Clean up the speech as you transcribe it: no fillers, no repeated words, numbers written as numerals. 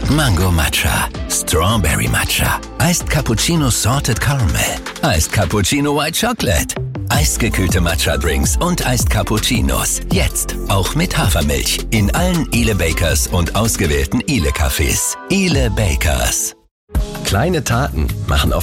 Mango Matcha, Strawberry Matcha, Iced Cappuccino Salted Caramel, Iced Cappuccino White Chocolate, eisgekühlte Matcha-Drinks und Iced Cappuccinos. Jetzt auch mit Hafermilch in allen Ile Bakers und ausgewählten Ile Cafés. Ile Bakers. Kleine Taten machen auf